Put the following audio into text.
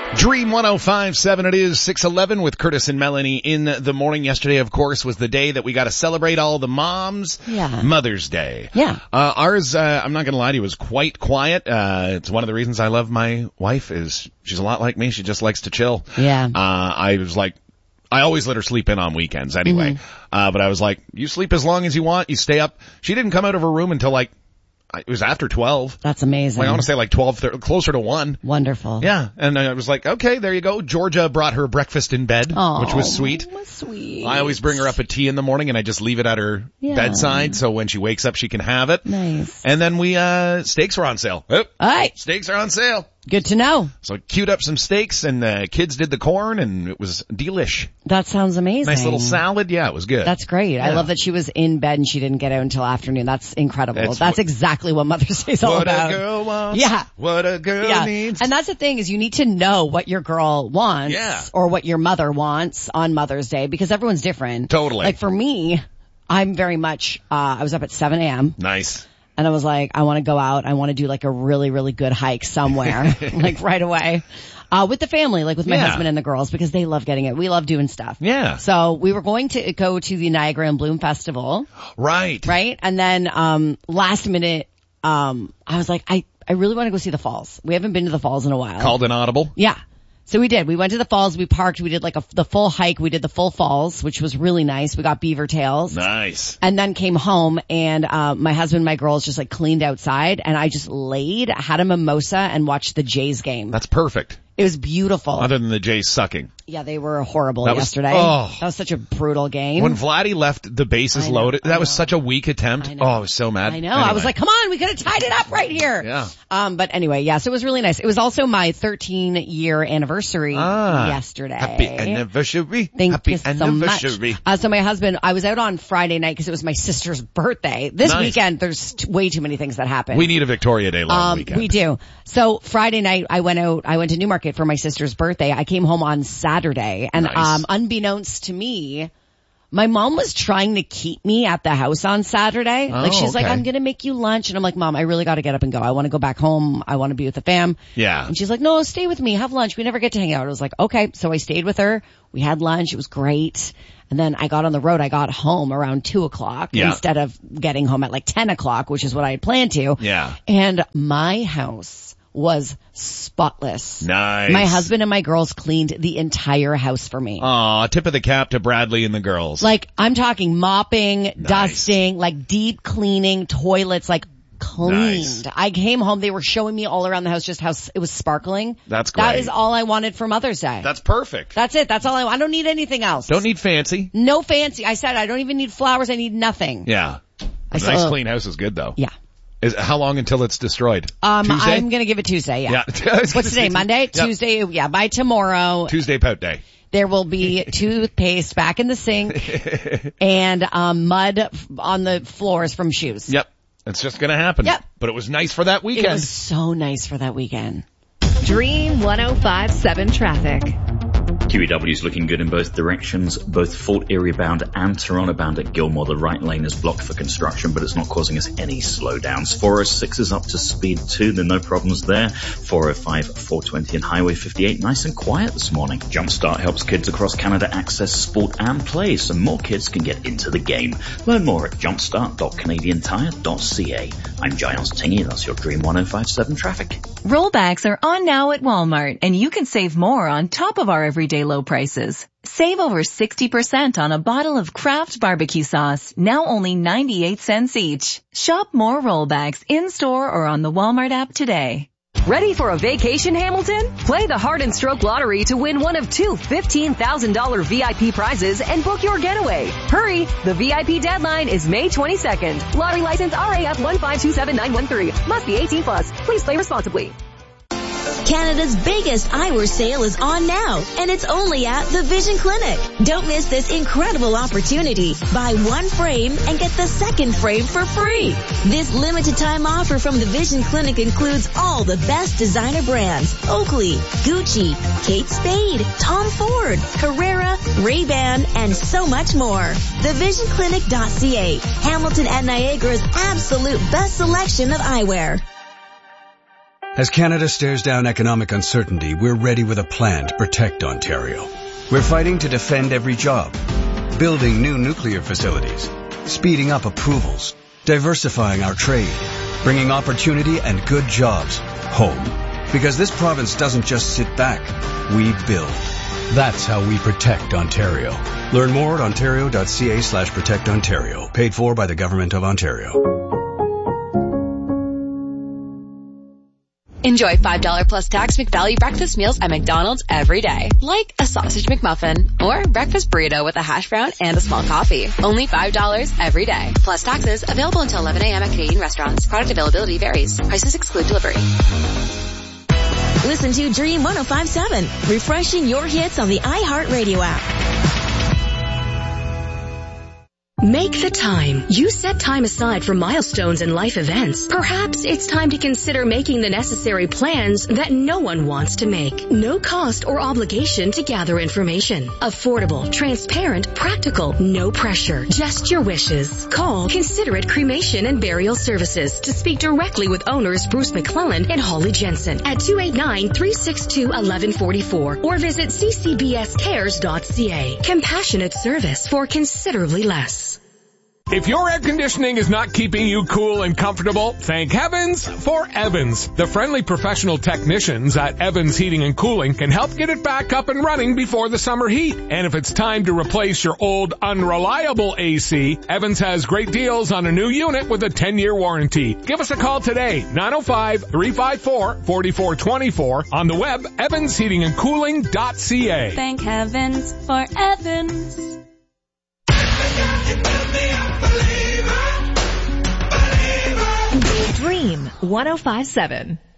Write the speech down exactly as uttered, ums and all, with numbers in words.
Dream one oh five point seven, it is six eleven with Curtis and Melanie in the morning. Yesterday, of course, was the day that we got to celebrate all the moms. Yeah. Mother's Day. Yeah. Uh, ours, uh, I'm not going to lie to you, was quite quiet. Uh, it's one of the reasons I love my wife is she's a lot like me. She just likes to chill. Yeah. Uh, I was like, I always let her sleep in on weekends anyway. Mm-hmm. Uh, but I was like, you sleep as long as you want. You stay up. She didn't come out of her room until like, it was after twelve. That's amazing. Like, I want to say like twelve, thirty, closer to one. Wonderful. Yeah. And I was like, okay, there you go. Georgia brought her breakfast in bed, oh, which was sweet. sweet. I always bring her up a tea in the morning and I just leave it at her yeah. bedside so when she wakes up she can have it. Nice. And then we, uh, steaks were on sale. Oh, all right. Steaks are on sale. Good to know. So I queued up some steaks and uh, kids did the corn and it was delish. That sounds amazing. Nice little salad. Yeah, it was good. That's great. Yeah. I love that she was in bed and she didn't get out until afternoon. That's incredible. That's, that's what, exactly what Mother's Day is all what about. What a girl wants. Yeah. What a girl yeah. needs. And that's the thing is you need to know what your girl wants yeah. or what your mother wants on Mother's Day because everyone's different. Totally. Like for me, I'm very much, uh, I was up at seven a.m. Nice. And I was like, I want to go out. I want to do like a really, really good hike somewhere, like right away, uh, with the family, like with my yeah. husband and the girls, because they love getting it. We love doing stuff. Yeah. So we were going to go to the Niagara and Bloom Festival. Right. Right. And then, um, last minute, um, I was like, I, I really want to go see the falls. We haven't been to the falls in a while. Called an audible? Yeah. So we did. We went to the falls. We parked. We did like a, the full hike. We did the full falls, which was really nice. We got beaver tails. Nice. And then came home and, uh, my husband and my girls just like cleaned outside and I just laid, had a mimosa and watched the Jays game. That's perfect. It was beautiful. Other than the Jays sucking. Yeah, they were horrible that yesterday. Was, oh. That was such a brutal game. When Vladdy left the bases know, loaded, that I was know. such a weak attempt. I know. Oh, I was so mad. I know. Anyway. I was like, come on, we could have tied it up right here. Yeah. Um, but anyway, yeah, so it was really nice. It was also my thirteen year anniversary ah, yesterday. Happy anniversary. Thank happy you so anniversary. much. Uh, so my husband, I was out on Friday night because it was my sister's birthday. This nice. weekend, there's t- way too many things that happen. We need a Victoria Day long um, weekend. We do. So Friday night, I went out, I went to Newmarket for my sister's birthday. I came home on Saturday and, nice. um, unbeknownst to me, my mom was trying to keep me at the house on Saturday. Oh, like she's okay. like, I'm going to make you lunch. And I'm like, Mom, I really got to get up and go. I want to go back home. I want to be with the fam. Yeah. And she's like, no, stay with me. Have lunch. We never get to hang out. I was like, okay. So I stayed with her. We had lunch. It was great. And then I got on the road. I got home around two o'clock yeah. instead of getting home at like ten o'clock, which is what I had planned to. Yeah. And my house was spotless. Nice. My husband and my girls cleaned the entire house for me. Aw, tip of the cap to Bradley and the girls. Like, I'm talking mopping, nice. dusting, like deep cleaning, toilets, like cleaned. Nice. I came home, they were showing me all around the house just how it was sparkling. That's great. That is all I wanted for Mother's Day. That's perfect. That's it. That's all I want. I don't need anything else. Don't need fancy. No fancy. I said I don't even need flowers. I need nothing. Yeah. A I nice saw, clean house is good though. Yeah. Is, how long until it's destroyed? Um, Tuesday? I'm gonna give it Tuesday, yeah. yeah. What's today? Monday? Yep. Tuesday? Yeah, by tomorrow. Tuesday pout day. There will be toothpaste back in the sink and, um, mud on the floors from shoes. Yep. It's just gonna happen. Yep. But it was nice for that weekend. It was so nice for that weekend. Dream one oh five point seven traffic. Q E W is looking good in both directions, both Fort Erie bound and Toronto bound at Gilmore. The right lane is blocked for construction, but it's not causing us any slowdowns. four oh six is up to speed too, there are no problems there. four oh five, four twenty and Highway fifty-eight, nice and quiet this morning. Jumpstart helps kids across Canada access sport and play, so more kids can get into the game. Learn more at jumpstart dot canadian tire dot c a. I'm Giles Tingy, that's your Dream one oh five point seven traffic. Rollbacks are on now at Walmart, and you can save more on top of our everyday low prices. Save over sixty percent on a bottle of Kraft barbecue sauce, now only ninety-eight cents each. Shop more rollbacks in-store or on the Walmart app today. Ready for a vacation, Hamilton? Play the Heart and Stroke Lottery to win one of two fifteen thousand dollars V I P prizes and book your getaway. Hurry! The V I P deadline is May twenty-second. Lottery license R A F one five two seven nine one three. Must be eighteen plus. Please play responsibly. Canada's biggest eyewear sale is on now, and it's only at the Vision Clinic. Don't miss this incredible opportunity. Buy one frame and get the second frame for free. This limited time offer from the Vision Clinic includes all the best designer brands: Oakley, Gucci, Kate Spade, Tom Ford, Carrera, Ray-Ban, and so much more. the vision clinic dot c a, Hamilton and Niagara's absolute best selection of eyewear. As Canada stares down economic uncertainty, we're ready with a plan to protect Ontario. We're fighting to defend every job, building new nuclear facilities, speeding up approvals, diversifying our trade, bringing opportunity and good jobs home. Because this province doesn't just sit back, we build. That's how we protect Ontario. Learn more at ontario.ca slash protect Ontario. Paid for by the Government of Ontario. Enjoy five dollars plus tax McValue breakfast meals at McDonald's every day. Like a sausage McMuffin or breakfast burrito with a hash brown and a small coffee. Only five dollars every day. Plus taxes. Available until eleven a.m. at Canadian restaurants. Product availability varies. Prices exclude delivery. Listen to Dream one oh five point seven, refreshing your hits on the iHeartRadio app. Make the time. You set time aside for milestones and life events. Perhaps it's time to consider making the necessary plans that no one wants to make. No cost or obligation to gather information. Affordable, transparent, practical, no pressure. Just your wishes. Call Considerate Cremation and Burial Services to speak directly with owners Bruce McClellan and Holly Jensen at two eight nine, three six two, one one four four or visit c c b s cares dot c a. Compassionate service for considerably less. If your air conditioning is not keeping you cool and comfortable, thank heavens for Evans. The friendly professional technicians at Evans Heating and Cooling can help get it back up and running before the summer heat. And if it's time to replace your old unreliable A C, Evans has great deals on a new unit with a ten-year warranty. Give us a call today, nine oh five, three five four, four four two four, on the web, evans heating and cooling dot c a. Thank heavens for Evans. Dream one oh five point seven.